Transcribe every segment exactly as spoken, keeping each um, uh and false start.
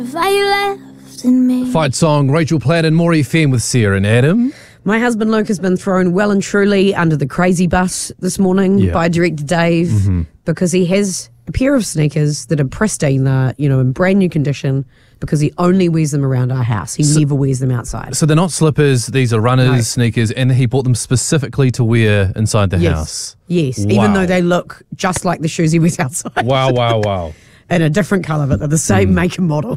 Fight song, Rachel Platt and Maury Femme with Sarah and Adam. My husband Luke has been thrown well and truly under the crazy bus this morning yeah. by director Dave mm-hmm. because he has a pair of sneakers that are pristine, uh, you know, in brand new condition, because he only wears them around our house. He so, never wears them outside. So they're not slippers, these are runners, no. sneakers, and he bought them specifically to wear inside the yes. house. Yes, wow. even though they look just like the shoes he wears outside. Wow, wow, wow. In a different colour, but they're the same mm. make and model.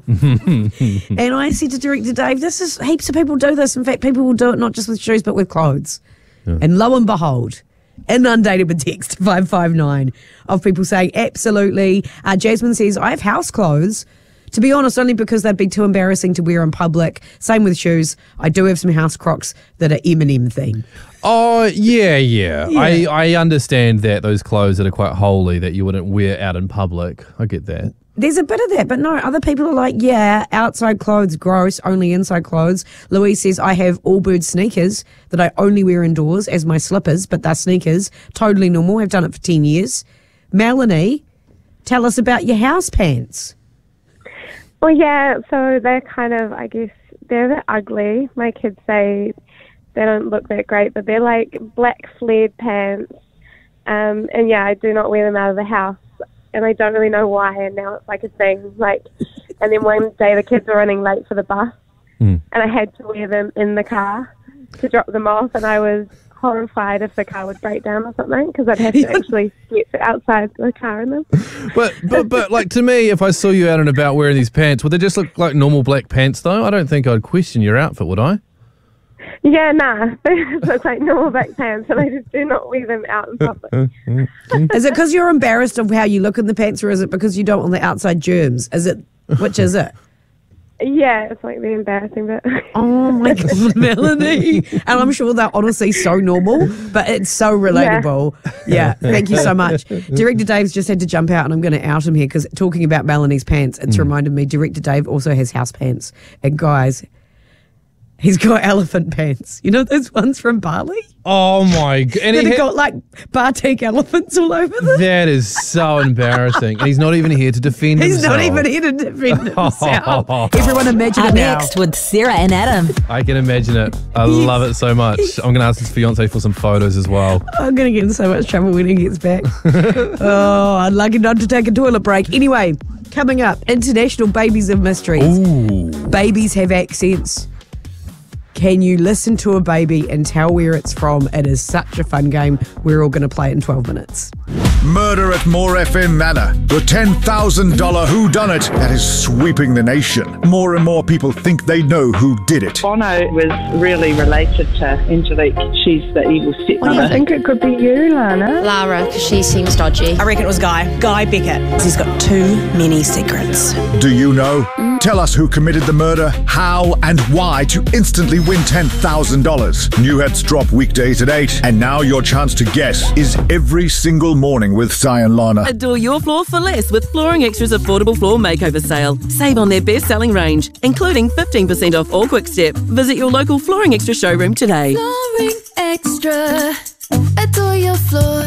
And I said to director Dave, this is, heaps of people do this. In fact, people will do it not just with shoes, but with clothes. Yeah. And lo and behold, inundated with text five five nine of people saying, absolutely. Uh, Jasmine says, I have house clothes. To be honest, only because they'd be too embarrassing to wear in public. Same with shoes. I do have some house Crocs that are M and M theme. Oh, yeah, yeah. yeah. I, I understand that, those clothes that are quite holy that you wouldn't wear out in public. I get that. There's a bit of that, but no, other people are like, yeah, outside clothes, gross, only inside clothes. Louise says, I have Allbirds sneakers that I only wear indoors as my slippers, but they're sneakers. Totally normal. I've done it for ten years. Melanie, tell us about your house pants. Well, yeah, so they're kind of, I guess, they're a bit ugly. My kids say they don't look that great, but they're like black flared pants. Um, and yeah, I do not wear them out of the house. And I don't really know why, and now it's like a thing. Like, and then one day the kids were running late for the bus, mm. and I had to wear them in the car to drop them off, and I was horrified if the car would break down or something, because I'd have to actually get outside the car in them. But, but, but, like, to me, if I saw you out and about wearing these pants, would they just look like normal black pants, though? I don't think I'd question your outfit, would I? Yeah, nah. They just look like normal black pants, and I just do not wear them out in public. Is it because you're embarrassed of how you look in the pants, or is it because you don't want the outside germs? Is it, which is it? Yeah, it's like the embarrassing bit. Oh my God, Melanie. And I'm sure they're honestly so normal, but it's so relatable. Yeah, yeah, thank you so much. Director Dave's just had to jump out, and I'm going to out him here because talking about Melanie's pants, it's mm. reminded me Director Dave also has house pants. And guys, he's got elephant pants. You know those ones from Bali? Oh my God. And that he have got like batik elephants all over them. That is so embarrassing. And he's not even here to defend he's himself. He's not even here to defend himself. Everyone imagine Up it now. Next with Sarah and Adam. I can imagine it. I yes. love it so much. I'm going to ask his fiance for some photos as well. I'm going to get in so much trouble when he gets back. Oh, I'm lucky not to take a toilet break. Anyway, coming up, International Babies of Mysteries. Ooh. Babies have accents. Can you listen to a baby and tell where it's from? It is such a fun game. We're all going to play it in twelve minutes. Murder at Moore F M Manor. The ten thousand dollars whodunit that is sweeping the nation. More and more people think they know who did it. Bono was really related to Angelique. She's the evil stepmother. I think it could be you, Lana. Lara, because she seems dodgy. I reckon it was Guy. Guy Beckett. He's got too many secrets. Do you know? Tell us who committed the murder, how and why to instantly win ten thousand dollars. New heads drop weekdays at eight, and now your chance to guess is every single morning with Si and Lana. Adore your floor for less with Flooring Extra's affordable floor makeover sale. Save on their best-selling range, including fifteen percent off all Quick Step. Visit your local Flooring Extra showroom today. Flooring Extra. Adore your floor.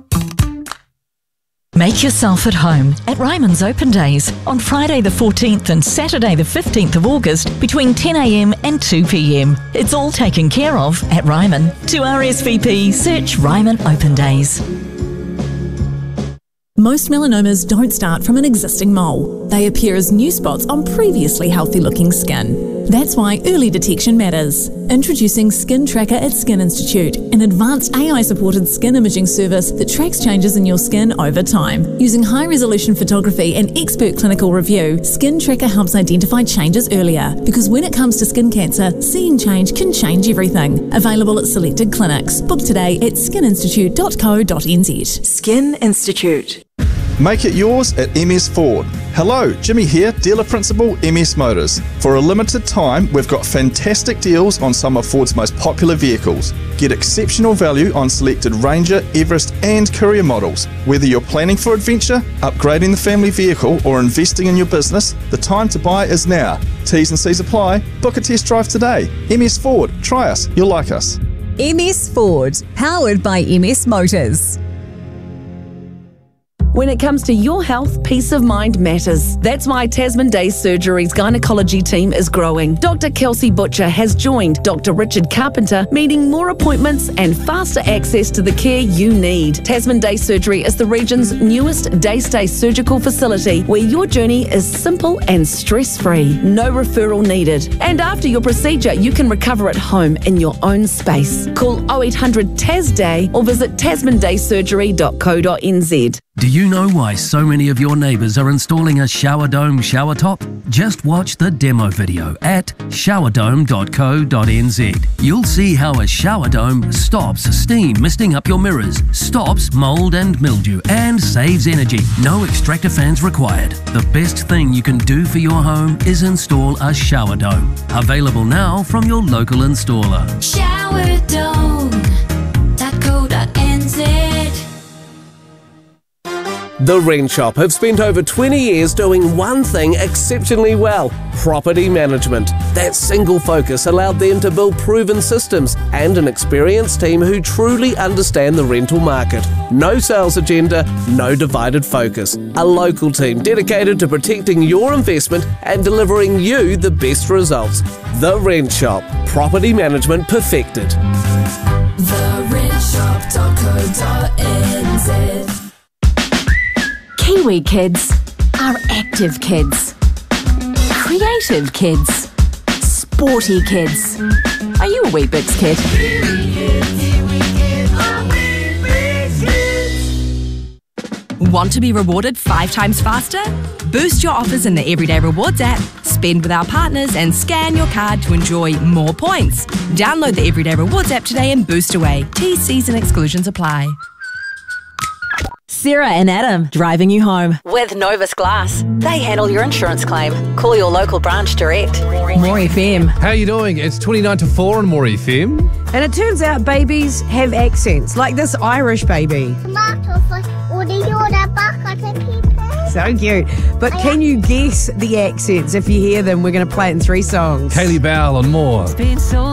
Make yourself at home at Ryman's Open Days on Friday the fourteenth and Saturday the fifteenth of August between ten a m and two p m. It's all taken care of at Ryman. To R S V P, search Ryman Open Days. Most melanomas don't start from an existing mole. They appear as new spots on previously healthy-looking skin. That's why early detection matters. Introducing Skin Tracker at Skin Institute, an advanced A I-supported skin imaging service that tracks changes in your skin over time. Using high-resolution photography and expert clinical review, Skin Tracker helps identify changes earlier. Because when it comes to skin cancer, seeing change can change everything. Available at selected clinics. Book today at skin institute dot co dot n z. Skin Institute. Make it yours at M S Ford. Hello, Jimmy here, Dealer Principal, M S Motors. For a limited time, we've got fantastic deals on some of Ford's most popular vehicles. Get exceptional value on selected Ranger, Everest and Courier models. Whether you're planning for adventure, upgrading the family vehicle or investing in your business, the time to buy is now. T's and C's apply. Book a test drive today. M S Ford. Try us. You'll like us. M S Ford, powered by M S Motors. When it comes to your health, peace of mind matters. That's why Tasman Day Surgery's gynecology team is growing. Doctor Kelsey Butcher has joined Doctor Richard Carpenter, meaning more appointments and faster access to the care you need. Tasman Day Surgery is the region's newest day-stay surgical facility where your journey is simple and stress-free. No referral needed. And after your procedure, you can recover at home in your own space. Call oh eight hundred T A S Day or visit tasman day surgery dot co dot n z. Do you know why so many of your neighbours are installing a shower dome shower top? Just watch the demo video at shower dome dot co dot n z. You'll see how a shower dome stops steam misting up your mirrors, stops mould and mildew, and saves energy. No extractor fans required. The best thing you can do for your home is install a shower dome. Available now from your local installer. shower dome dot co dot n z. The Rent Shop have spent over twenty years doing one thing exceptionally well: property management. That single focus allowed them to build proven systems and an experienced team who truly understand the rental market. No sales agenda, no divided focus. A local team dedicated to protecting your investment and delivering you the best results. The Rent Shop. Property management perfected. the rent shop dot co dot n z. Kiwi kids are active kids, creative kids, sporty kids. Are you a Weet-Bix kid? Want to be rewarded five times faster? Boost your offers in the Everyday Rewards app, spend with our partners and scan your card to enjoy more points. Download the Everyday Rewards app today and boost away. T Cs and exclusions apply. Sarah and Adam, driving you home. With Novus Glass. They handle your insurance claim. Call your local branch direct. More F M. How you doing? It's twenty-nine to four on More F M. And it turns out babies have accents, like this Irish baby. So cute. But can you guess the accents? If you hear them, we're going to play it in three songs. Kaylee Bowell on More. It's been so